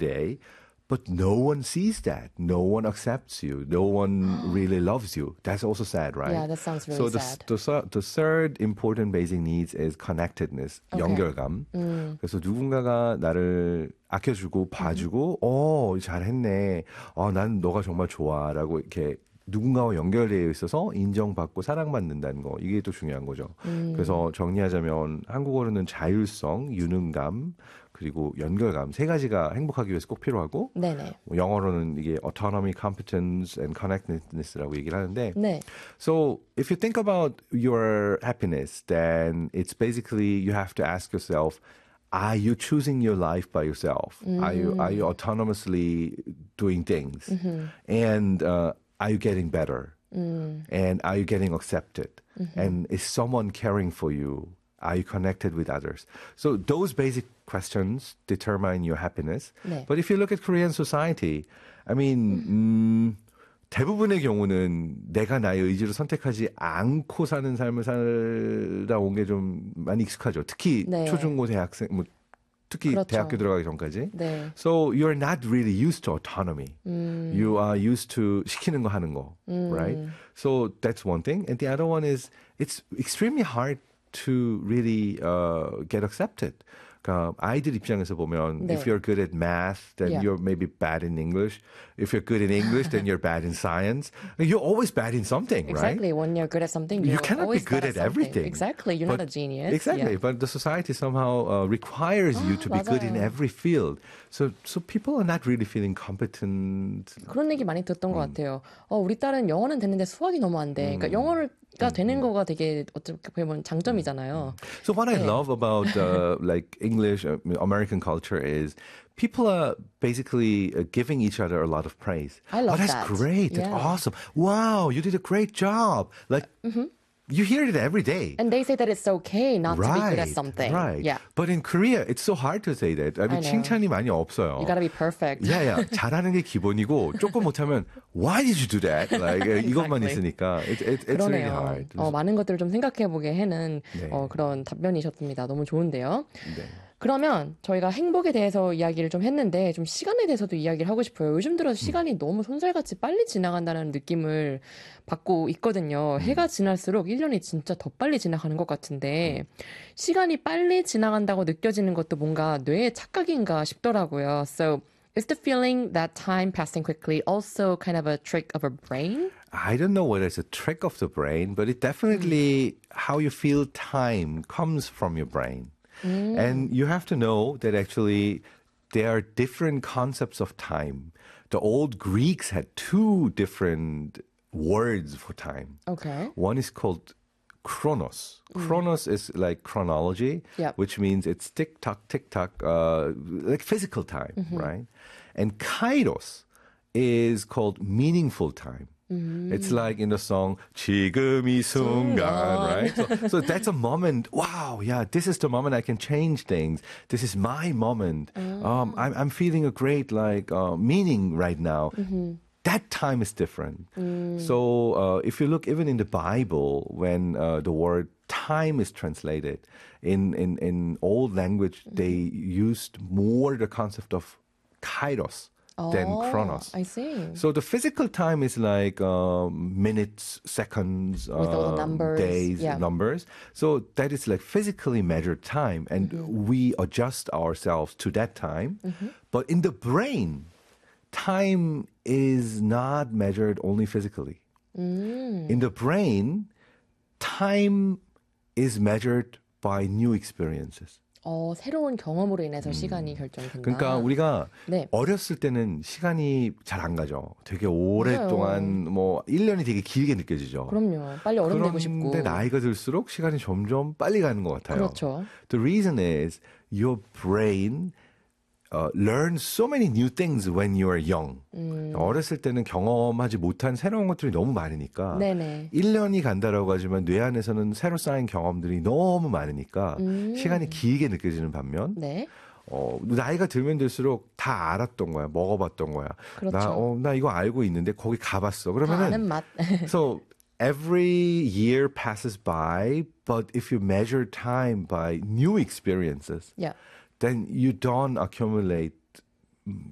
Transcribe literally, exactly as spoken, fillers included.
day. But no one sees that. No one accepts you. No one really loves you. That's also sad, right? Yeah, that sounds really so the, sad. So the, the third important basic needs is connectedness, Okay. 연결감. 음. 그래서 누군가가 나를 아껴주고 봐주고, 어, 잘했네. 어, 난 너가 정말 좋아. 라고 이렇게 누군가와 연결되어 있어서 인정받고 사랑받는다는 거. 이게 또 중요한 거죠. 음. 그래서 정리하자면 한국어로는 자율성, 유능감, 그리고 연결감 세 가지가 행복하기 위해서 꼭 필요하고 네네. 영어로는 이게 autonomy, competence, and connectedness라고 얘기를 하는데 네. So if you think about your happiness, then it's basically you have to ask yourself, are you choosing your life by yourself? Mm. Are you are you autonomously doing things? Mm-hmm. And uh, are you getting better? Mm. And are you getting accepted? Mm-hmm. And is someone caring for you? Are you connected with others? So those basic questions determine your happiness. 네. But if you look at Korean society, I mean, 음, 대부분의 경우는 내가 나의 의지로 선택하지 않고 사는 삶을 살다 온 게 좀 많이 익숙하죠. 특히 네. 초중고 대학생, 뭐 특히 그렇죠. 대학교 들어가기 전까지. 네. So you're not really used to autonomy. 음. You are used to 시키는 거 하는 거, 음. right? So that's one thing. And the other one is it's extremely hard to really uh, get accepted. 그러니까 아이들 입장에서 보면 네. if you're good at math, then Yeah. you're maybe bad in English. If you're good in English, then you're bad in science. You're always bad in something, Exactly. right? When you're good at something, You you're cannot be always good bad at something. everything. Exactly. You're But- not a genius. Exactly. Yeah. But the society somehow uh, requires you to be good in 맞아요. every field. So so people are not really feeling competent. 그런 얘기 많이 듣던 것 같아요. 어, 우리 딸은 영어는 되는데 수학이 너무 안 돼. 그러니까 영어가 되는 거가 되게 어떻게 보면 장점이잖아요. So what I 네. love about uh, like English, uh, American culture is people are basically uh, giving each other a lot of praise. I love oh, that's that. great. That's Yeah. awesome. Wow, you did a great job. Like you hear it every day. And they say that it's okay not right, to be good at something. Right. Yeah. But in Korea, it's so hard to say that. I mean, I know. 칭찬이 많이 없어요. You gotta be perfect. Yeah, yeah. 잘하는 게 기본이고 조금 못하면 why did you do that? Like 이것만 Exactly. 있으니까 it, it, it's really 그러네요. hard. 어, 많은 것들을 좀 생각해보게 하는 네. 어, 그런 답변이셨습니다. 너무 좋은데요. 네. 그러면 저희가 행복에 대해서 이야기를 좀 했는데 좀 시간에 대해서도 이야기를 하고 싶어요. 요즘 들어서 시간이 너무 손살같이 빨리 지나간다는 느낌을 받고 있거든요. 해가 지날수록 일 년이 진짜 더 빨리 지나가는 것 같은데 시간이 빨리 지나간다고 느껴지는 것도 뭔가 뇌의 착각인가 싶더라고요. So is the feeling that time passing quickly also kind of a trick of our brain? I don't know whether it's a trick of the brain, but it definitely how you feel time comes from your brain. And you have to know that actually there are different concepts of time. The old Greeks had two different words for time. Okay. One is called chronos. Chronos is like chronology, Yep. which means it's tick tock, tick tock, uh, like physical time, right? And kairos is called meaningful time. It's like in the song 지금 이 순간, right? So, so that's a moment. Wow, yeah, this is the moment I can change things. This is my moment. Um, I'm, I'm feeling a great like uh, meaning right now. That time is different. So uh, if you look even in the Bible, when uh, the word time is translated in in in old language, they used more the concept of kairos than Oh, chronos. I see. So the physical time is like um, minutes, seconds, With all the um, numbers, days, yeah. numbers. So that is like physically measured time, and Mm-hmm. we adjust ourselves to that time. But in the brain, time is not measured only physically. Mm. In the brain, time is measured by new experiences. 어, 새로운 경험으로 인해서 시간이 결정된다. 그러니까 우리가 네. 어렸을 때는 시간이 잘 안 가죠. 되게 오랫동안 맞아요. 뭐 일 년이 되게 길게 느껴지죠. 그럼요. 빨리 어른 되고 싶고. 그런데 나이가 들수록 시간이 점점 빨리 가는 것 같아요. 그렇죠. The reason is your brain uh, learns so many new things when you are young. 음. 어렸을 때는 경험하지 못한 새로운 것들이 너무 많으니까 네네. 일 년이 간다라고 하지만 뇌 안에서는 새로 쌓인 경험들이 너무 많으니까 음. 시간이 길게 느껴지는 반면 네. 어, 나이가 들면 들수록 다 알았던 거야. 먹어봤던 거야. 그렇죠. 나, 어, 나 이거 알고 있는데 거기 가봤어. 다 아는 그러면은 맛. so every year passes by, but if you measure time by new experiences, yeah. then you don't accumulate